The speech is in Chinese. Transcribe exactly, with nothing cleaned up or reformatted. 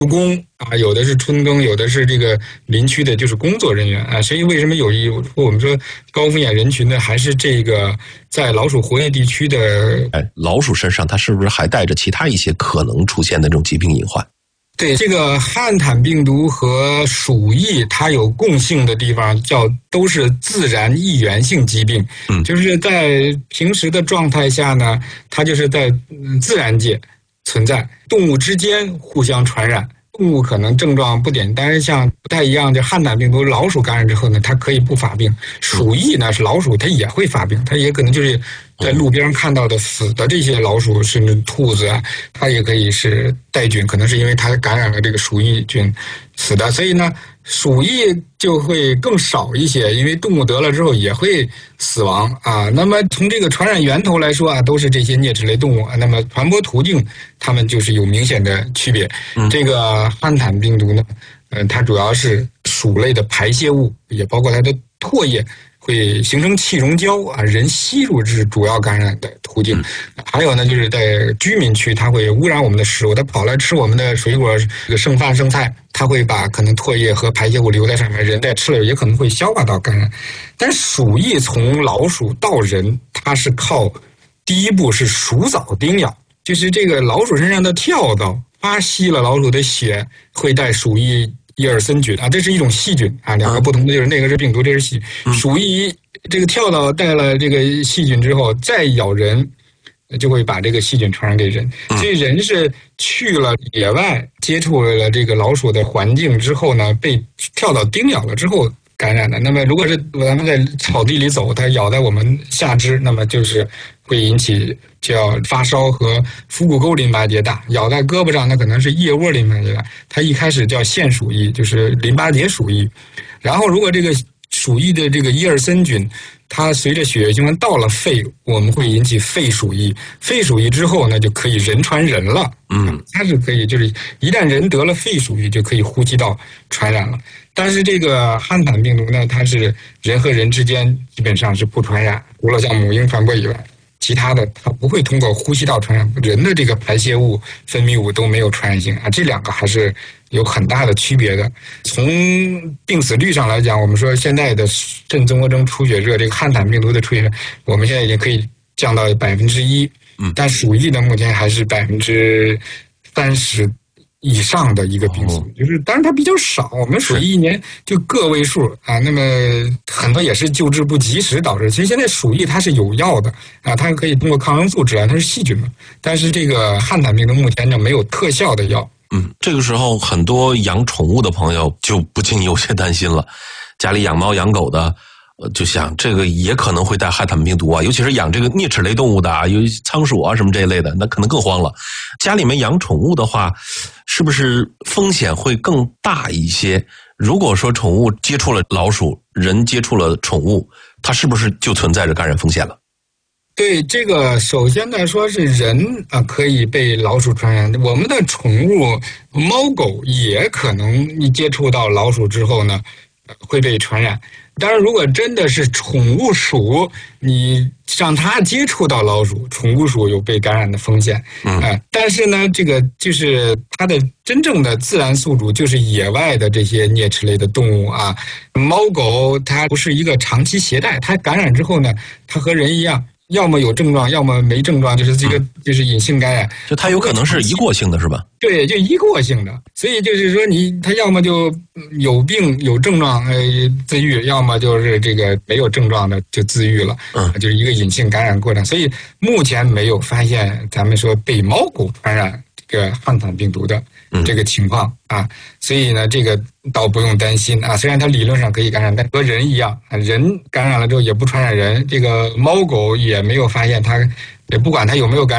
工啊，有的是春耕，有的是这个林区的就是工作人员啊。所以为什么有一我们说高风险人群呢？还是这个在老鼠活跃地区的。 哎，老鼠身上它是不是还带着其他一些可能出现的这种疾病隐患？ 对，这个汉坦病毒和鼠疫它有共性的地方，叫都是自然易源性疾病。嗯，就是在平时的状态下呢，它就是在自然界存在，动物之间互相传染。动物可能症状不简单，像不太一样，就汉坦病毒老鼠感染之后呢，它可以不发病。鼠疫呢是老鼠它也会发病，它也可能就是在路边看到的死的这些老鼠甚至兔子啊，它也可以是带菌，可能是因为它感染了这个鼠疫菌死的。所以呢，鼠疫就会更少一些，因为动物得了之后也会死亡啊。那么从这个传染源头来说啊，都是这些啮齿类动物啊。那么传播途径，它们就是有明显的区别。嗯、这个汉坦病毒呢，嗯、呃，它主要是鼠类的排泄物，也包括它的唾液。会形成气溶胶啊，人吸入是主要感染的途径。还有呢，就是在居民区，它会污染我们的食物，它跑来吃我们的水果、这个剩饭剩菜，它会把可能唾液和排泄物留在上面，人在吃了也可能会消化到感染。但鼠疫从老鼠到人，它是靠第一步是鼠蚤叮咬，就是这个老鼠身上的跳蚤它吸了老鼠的血，会带鼠疫。伊尔森菌啊，这是一种细菌啊，两个不同的就是那个是病毒，这是细菌。鼠疫这个跳蚤带了这个细菌之后，再咬人，就会把这个细菌传染给人。所以人是去了野外，接触了这个老鼠的环境之后呢，被跳蚤叮咬了之后感染的。那么如果是咱们在草地里走，它咬在我们下肢，那么就是会引起叫发烧和腹股沟淋巴结大；咬在胳膊上，那可能是腋窝淋巴结大。它一开始叫腺鼠疫，就是淋巴结鼠疫。然后如果这个鼠疫的这个伊尔森菌，它随着血液循环到了肺，我们会引起肺鼠疫。肺鼠疫之后呢，就可以人传人了。嗯，它是可以，就是一旦人得了肺鼠疫，就可以呼吸道传染了。但是这个汉坦病毒呢，它是人和人之间基本上是不传染，除了像母婴传播以外，其他的它不会通过呼吸道传染。人的这个排泄物、分泌物都没有传染性啊，这两个还是有很大的区别的。从病死率上来讲，我们说现在的肾综合征出血热，这个汉坦病毒的出血热，我们现在已经可以降到百分之一，嗯，但鼠疫呢，目前还是百分之三十。以上的一个病死，就是当然它比较少，我们鼠疫一年就个位数啊，那么很多也是救治不及时导致。其实现在鼠疫它是有药的啊，它可以通过抗生素治疗，它是细菌嘛。但是这个汉坦病毒目前就没有特效的药。 嗯，这个时候很多养宠物的朋友就不禁有些担心了，家里养猫养狗的。就想这个也可能会带汉坦病毒啊，尤其是养这个啮齿类动物的啊，有仓鼠啊什么这一类的，那可能更慌了。家里面养宠物的话，是不是风险会更大一些？如果说宠物接触了老鼠，人接触了宠物，它是不是就存在着感染风险了？ 对，这个首先来说是人啊可以被老鼠传染，我们的宠物猫狗也可能一接触到老鼠之后呢，会被传染。当然，如果真的是宠物鼠，你让它接触到老鼠，宠物鼠有被感染的风险。嗯、呃，但是呢，这个就是它的真正的自然宿主就是野外的这些啮齿类的动物啊，猫狗它不是一个长期携带，它感染之后呢，它和人一样。要么有症状，要么没症状，就是这个就是隐性感染， 就它有可能是一过性的，是吧？ 对，就一过性的，所以就是说你它要么就有病有症状呃自愈，要么就是这个没有症状的就自愈了，嗯，就是一个隐性感染过程。所以目前没有发现咱们说被猫狗传染这个汉坦病毒的这个情况啊，所以呢，这个倒不用担心啊。虽然它理论上可以感染，但和人一样，人感染了之后也不传染人。这个猫狗也没有发现它，也不管它有没有感染。